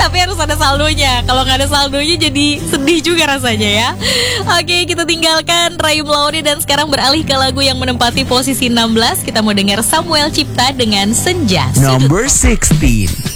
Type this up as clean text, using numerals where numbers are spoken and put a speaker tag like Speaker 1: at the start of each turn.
Speaker 1: Tapi harus ada saldonya. Kalau nggak ada saldonya jadi sedih juga rasanya ya. Oke, kita tinggalkan Rayu Melaoni dan sekarang beralih ke lagu yang menempati posisi 16. Kita mau dengar Samuel Cipta dengan Senja.
Speaker 2: Number 16.